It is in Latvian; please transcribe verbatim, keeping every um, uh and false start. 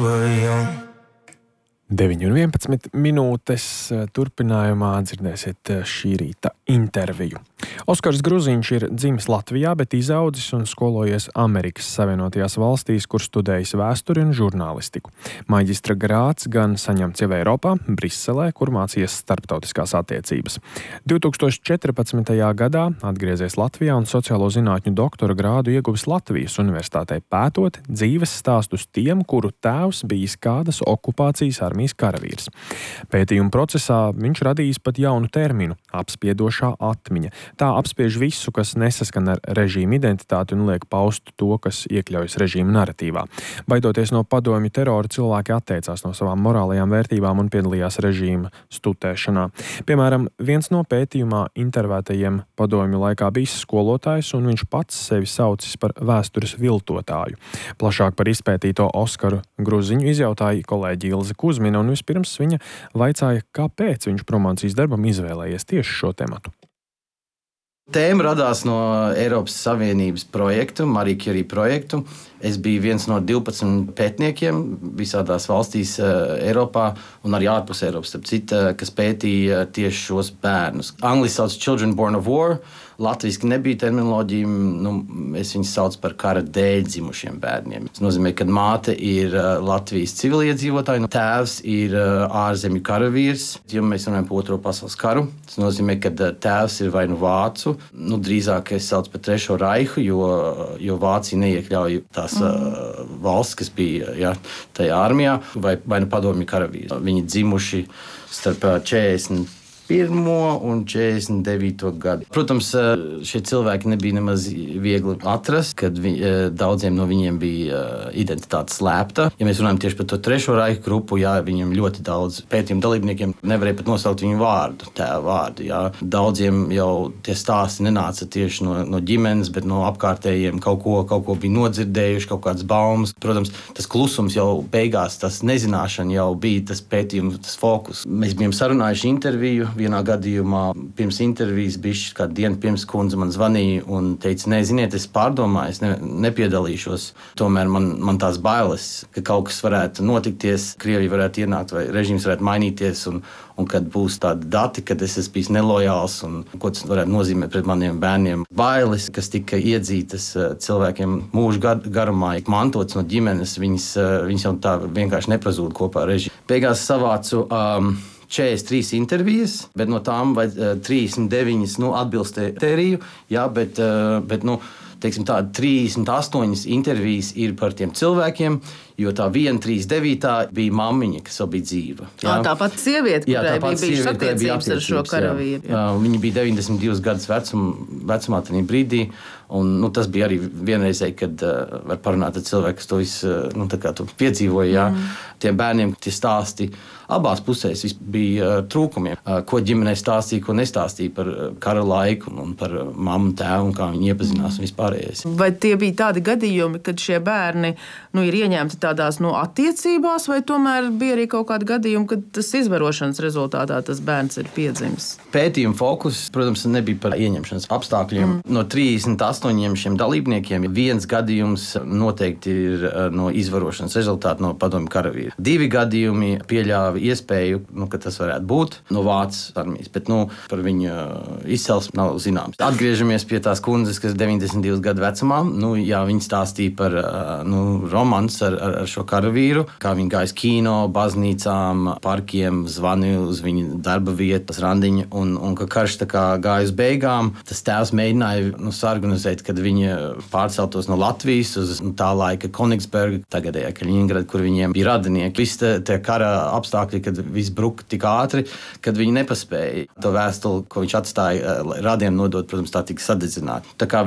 were young. deviņi un vienpadsmit minūtes turpinājumā dzirdēsiet šī rīta interviju. Oskars Gruziņš ir dzimis Latvijā, bet izaudzis un skolojies Amerikas Savienotajās valstīs, kur studējis vēsturi un žurnālistiku. Maģistra grāds gan saņemts jau Eiropā, Briselē, kur mācījies starptautiskās attiecības. divi tūkstoši četrpadsmitajā gadā atgriezies Latvijā un sociālo zinātņu doktora grādu ieguvis Latvijas Universitātē, pētot dzīves stāstus tiem, kuru tēvs bijis kādas okupācijas armijas karavīrs. Pētījuma procesā viņš radījis pat jaunu terminu – apspiedošā atmiņa. Tā apspiež visu, kas nesaskan ar režīma identitāti un liek paust to, kas iekļaujas režīma naratīvā. Baidoties no padomju terora, cilvēki atteicās no savām morālajām vērtībām un piedalījās režīma stutēšanā. Piemēram, viens no pētījumā intervētajiem padomju laikā bijis skolotājs, un viņš pats sevi saucis par vēstures viltotāju. Plašāk par izpētīto Oskaru Gruziņu izjautāja kolēģi Ilze Kuzmina, un vispirms viņa vaicāja, kāpēc viņš promocijas darbam izvēlējies tieši šo tematu. Tēma radās no Eiropas Savienības projektu, Marie Curie projektu. Es biju viens no divpadsmit pētniekiem visādās valstīs Eiropā un arī ārpus Eiropas, starp citu, kas pētīja tieši šos bērnus. Angliski sauc Children Born of War, latviski nebija terminoloģija, nu, es viņus saucu par kara dēļ dzimušiem bērniem. Tas nozīmē, ka māte ir Latvijas civiliedzīvotāja, tēvs ir ārzemju karavīrs, jo mēs runājam par Otro pasaules karu. Tas nozīmē, ka tēvs ir vai nu vācu, nu, drīzāk es saucu par Trešo Raihu, jo, jo Vācija neiekļauj tās mm. valsts, kas bija ja, tajā armijā, vai, vai nu padomju karavīrs. Viņi dzimuši starp četrdesmit pirmo un četrdesmit devīto gadu. Protams, šie cilvēki nebija nemaz viegli atrast, kad vi, daudziem no viņiem bija identitāte slēpta. Ja mēs runājam tieši par to Trešo Raihu grupu, jā, viņiem ļoti daudz pētījumu dalībniekiem nevarēja pat nosaukt viņu vārdu, tēva vārdu. Jā. Daudziem jau tie stāsti nenāca tieši no, no ģimenes, bet no apkārtējiem kaut ko, kaut ko bija nodzirdējuši, kaut kādas baumas. Protams, tas klusums jau beigās, tas nezināšana jau bija tas pētījums, tas fokus. Mēs bijām sarunājuši interviju. Vienā gadījumā pirms intervijas bišķi kādu dienu pirms kundze man zvanīja un teica, nē, ziniet, es pārdomāju, es ne, nepiedalīšos. Tomēr man, man tās bailes, ka kaut kas varētu notikties, Krievija varētu ienākt vai režīms varētu mainīties un, un kad būs tādi dati, kad es esmu bijis nelojāls un ko tas varētu nozīmēt pret maniem bērniem. Bailes, kas tika iedzītas cilvēkiem mūžu gar, garumā, mantots no ģimenes, viņas, viņas jau tā vienkārši nepazūd kopā ar režīmu. Beigās savācu um, četrdesmit trīs intervijas, bet no tām trīsdesmit deviņas nu, atbilst tēriju, jā, bet, bet nu, teiksim tā, trīsdesmit astoņas intervijas ir par tiem cilvēkiem, jo tā viena trīsdesmit devītā bija mammiņa, kas vēl bija dzīva. Jā, tāpat sieviete, jā, kurai tāpat bija bijušas sieviete, attiecības ar šo karavīru. Jā. Jā, viņa bija deviņdesmit divus gadus vecum, vecumā tajā brīdī, un nu, tas bija arī vienreizēji, kad uh, var parunāt ar cilvēku, kas to visu uh, nu, tā kā tu piedzīvoja. Jā. Mm. Tiem bērniem tie stāsti abās pusēs bija uh, trūkumiem. Uh, ko ģimenei stāstīja, ko nestāstīja par uh, kara laiku un par uh, mammu, tēvu un kā viņi iepazinās un vispārējais. Vai tie bija tādi gadījumi, kad šie bērni nu, ir ieņemti tādās no attiecībās, vai tomēr bija arī kaut kādi gadījumi, kad tas izvarošanas rezultātā tas bērns ir piedzimis? Pētījuma fokus, protams, nebija par ieņemšanas apstākļiem. Mm. No trīsdesmit astoņiem šiem dalībniekiem viens gadījums noteikti ir no izvarošanas rezultāta no padomju karavīra. Divi gadījumi pieļāva iespēju, nu, ka tas varētu būt no Vācijas armijas, bet nu, par viņa izcelsmi nav zināms. Atgriežamies pie tās kundzes, kas deviņdesmit divus gadu vecumā. Nu, jā, viņa stāstīja par nu, romans ar, ar, ar šo karavīru, kā viņa gājas kino, baznīcām, parkiem, zvanīja uz viņa darba vietas, randiņu, un, un ka karš tā kā gāja uz beigām. Tas tēvs mēģināja nu, sarganizēt, kad viņa pārceltos no Latvijas uz nu, tā laika Konigsbergu, tagadējā Kaļiņingradu, kur viņiem bija radinieki. Visi tie, tie kara apstākļi, kad viss bruka tik ātri, kad viņi nepaspēja. To vēstuli, ko viņš atstāja radiem nodot, protams, tā tika sadedzināta. Tā kā